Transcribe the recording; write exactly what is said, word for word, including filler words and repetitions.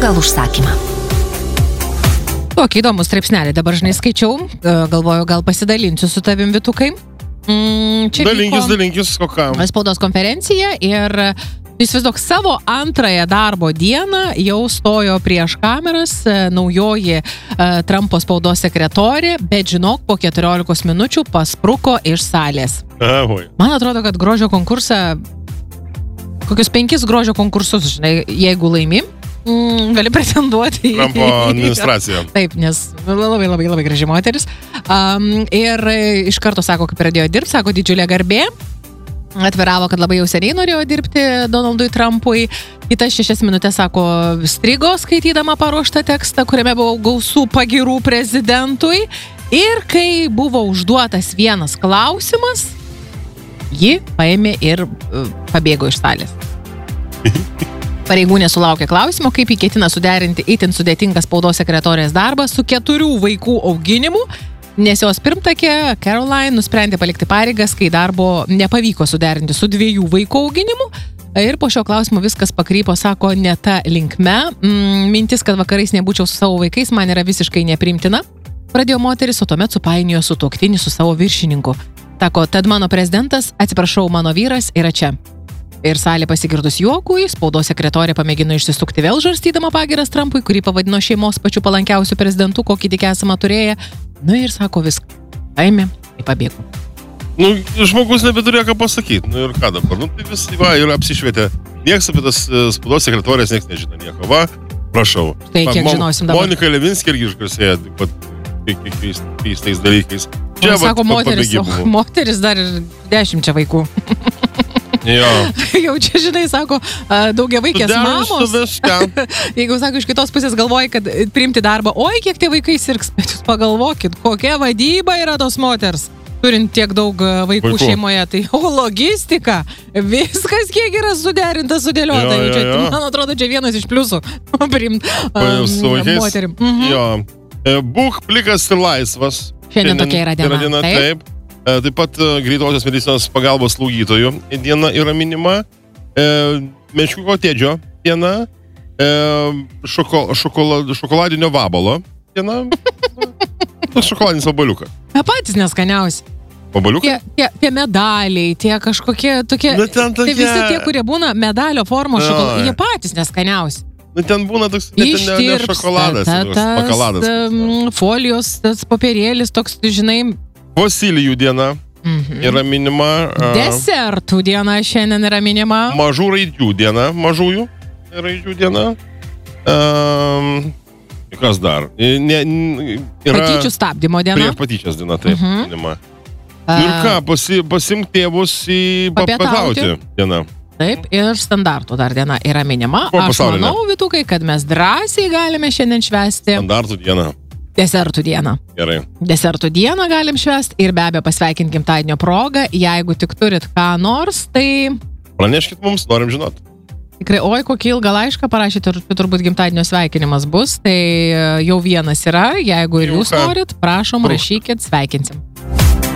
pagal užsakymą. Tokį įdomų straipsnelį dabar žinai skaičiau, galvoju, gal pasidalinsiu su tavim, Vytukai. Mm, dalinkis, dalinkis, kokam. Spaudos konferencija ir įsivaizduok, savo antrąją darbo dieną jau stojo prieš kameras naujoji uh, Trumpo spaudos sekretorė, bet žinok, po keturiolikos minučių paspruko iš salės. Ahoj. Man atrodo, kad grožio konkursą, kokius penkis grožio konkursus, žinai, jeigu laimi, Mm, gali pretenduoti į Trumpo administraciją. Taip, nes labai, labai, labai graži moteris. Um, ir iš karto sako, kai pradėjo dirbti, sako, didžiulė garbė. Atviravo, kad labai jau seniai norėjo dirbti Donaldui Trumpui. Kitas šešias minutės, sako, strigo skaitydama paruoštą tekstą, kuriame buvo gausų pagirų prezidentui. Ir kai buvo užduotas vienas klausimas, ji paėmė ir uh, pabėgo iš salės. Pareigūnė sulaukė klausimo, kaip jį ketina suderinti itin sudėtingą spaudos sekretorės darbą su keturių vaikų auginimu, nes jos pirmtakė Caroline nusprendė palikti pareigas, kai darbo nepavyko suderinti su dviejų vaikų auginimu. Ir po šio klausimo viskas pakrypo, sako, ne ta linkme. Mintis, kad vakarais nebūčiau su savo vaikais, man yra visiškai nepriimtina. Pradėjo moteris, o tuomet supainiojo sutuoktinį su savo viršininku. Sako, tad mano prezidentas, atsiprašau, mano vyras yra čia. Ir salė pasigirdus juokui, spaudos sekretorė pamėgino išsisukti vėl žarstydama pagiras Trumpui, kurį pavadino šeimos pačiu palankiausiu prezidentu, kokį tik esama turėję. Nu ir sako viską. Paėmė ir pabėgo. Nu, žmogus nebeturėjo ką pasakyti. Nu ir ką dabar? Nu, tai vis, va, ir apsišvietė. Niekas apie tas spaudos sekretorės niekas nežino nieko. Va, prašau. Tai kiek Ma, žinosim dabar. Monika Levinskė irgi išgarsėjo keistais dalykais. Čia, sako, moteris, o, moteris dar ir dešimčia vaikų. Jo. Jau čia, žinai, sako, daugiavaikės mamos. Jeigu, sako, iš kitos pusės galvoji, kad priimti darbą, oi, kiek tie vaikai sirgs, bet jūs pagalvokit, kokia vadyba yra tos moters, turint tiek daug vaikų, vaikų. Šeimoje. Tai o logistika, viskas kiek yra suderinta, sudėliota. Jo, jo, jo. Čia, man atrodo, čia vienas iš pliusų priimti um, moterim. Mhm. Jo. Būk plikas ir laisvas. Šiandien tokia yra diena. Yra diena, taip. taip. Taip pat greitosios medicinos pagalbos slaugytojų diena yra minima, e, meškiuko tėdžio diena, e, šoko, šokola, šokoladinio vabalo diena, šokoladinis vabaliukas. Ne patys neskaniausi. Vabaliukai? Tie, tie, tie medaliai, tie kažkokie tokie, tokia... tai visi tie, kurie būna medalio formos šokoladas, jie patys neskaniausi. Nu, ten būna toks net ne, ne šokoladas, ta, tas, pakaladas. Um, folijos, tas papirėlis, toks, žinai, Fosilijų diena mhm. yra minima. Desertų diena šiandien yra minima. Mažų raidžių diena, mažųjų raidžių diena. Um, kas dar? Ne, yra patyčių stabdymo diena. Prieš patyčias diena, taip, mhm. minima. Uh, ir ką, pasi, pasimk tėvus į papietauti diena. Taip, ir standartų dar diena yra minima. Po Aš manau, Vytukai, kad mes drąsiai galime šiandien švęsti. Standartų diena. Desertų dieną. Gerai. Desertų dieną galim švęsti ir be abejo pasveikint gimtadienio progą. Jeigu tik turit ką nors, tai... Praneškit mums, norim žinot. Tikrai, oi, kokį ilgą laišką parašyti, turbūt gimtadienio sveikinimas bus. Tai jau vienas yra, jeigu ir jūs norit, prašom, rašykit, sveikinsim.